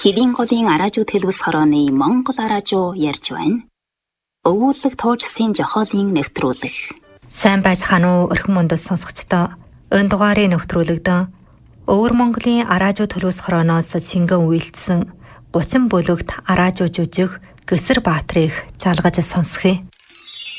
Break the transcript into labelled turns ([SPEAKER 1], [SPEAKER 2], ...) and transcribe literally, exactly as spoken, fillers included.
[SPEAKER 1] Шилийн голын араажуу төлөвс хорооны Монгол араажуу ярьж байна. Өвүүлэг туужсын жохоолын нэвтрүүлэг.
[SPEAKER 2] Сайн байцгаана уу өрхөн мөндөд сонсогчдоо. Энэ дугаарыг нэвтрүүлэгдэн Өвөр Монголын араажуу төлөвс хорооноос шингэн үйлдсэн гучин бүлэгт араажуу жүжиг Гэсэр Баатрыг жалгаж сонсхий.